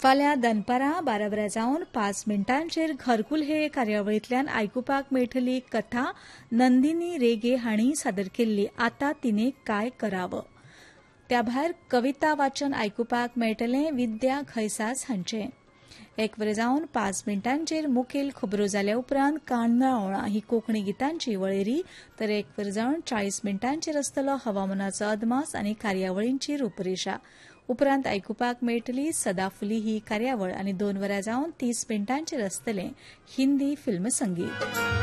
फाल्यां दनपारां 12 वरां जावन 5 मिनटांचेर घरकुल हे कार्यावळींतल्यान आयकुपाक मेळटली कथा नंदिनी रेगे हांणी सादर केल्ली आतां तिने काय करावं. त्या भायर कविता वाचन आयकुपाक मेळटलें विद्या खैसास हांचें. 1 वर जावन 5 मिनटांचेर मुखेल खबरो जाल्या उपरांत काण्णावळां ही कोंकणी गितांची वळेरी तर 1 वर जावन 40 मिनटांचेर आसतलो हवामानाचो अदमास आनी कार्यावळींची रूपरेषा. उपरांत आयकुपाक मेळटली सदाफुली ही कार्यावळ आनी 2 वरां जावन 30 मिनटांचेर आसतलें हिंदी फिल्म संगीत.